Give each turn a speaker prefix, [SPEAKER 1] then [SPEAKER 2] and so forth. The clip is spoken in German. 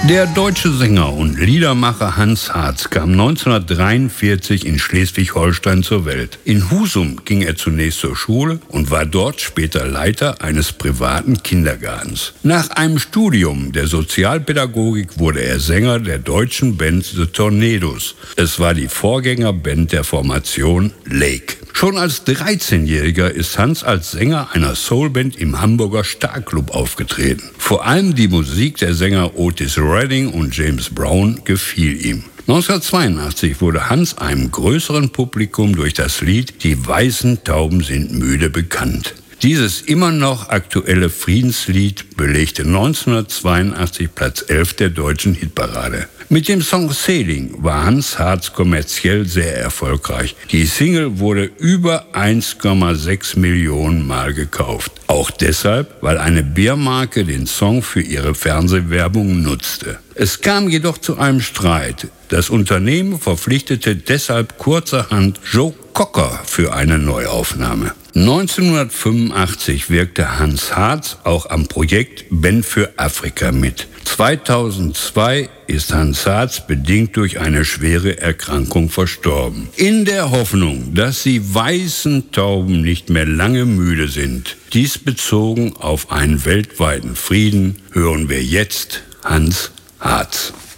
[SPEAKER 1] Der deutsche Sänger und Liedermacher Hans Hartz kam 1943 in Schleswig-Holstein zur Welt. In Husum ging er zunächst zur Schule und war dort später Leiter eines privaten Kindergartens. Nach einem Studium der Sozialpädagogik wurde er Sänger der deutschen Band The Tornados. Es war die Vorgängerband der Formation Lake. Schon als 13-Jähriger ist Hans als Sänger einer Soulband im Hamburger Starclub aufgetreten. Vor allem die Musik der Sänger Otis Redding und James Brown gefiel ihm. 1982 wurde Hans einem größeren Publikum durch das Lied »Die weißen Tauben sind müde« bekannt. Dieses immer noch aktuelle Friedenslied belegte 1982 Platz 11 der deutschen Hitparade. Mit dem Song Sailing war Hans Hartz kommerziell sehr erfolgreich. Die Single wurde über 1,6 Millionen Mal gekauft. Auch deshalb, weil eine Biermarke den Song für ihre Fernsehwerbung nutzte. Es kam jedoch zu einem Streit. Das Unternehmen verpflichtete deshalb kurzerhand Joe Cocker für eine Neuaufnahme. 1985 wirkte Hans Hartz auch am Projekt Band für Afrika mit. 2002 ist Hans Hartz bedingt durch eine schwere Erkrankung verstorben. In der Hoffnung, dass die weißen Tauben nicht mehr lange müde sind, dies bezogen auf einen weltweiten Frieden, hören wir jetzt Hans Hartz.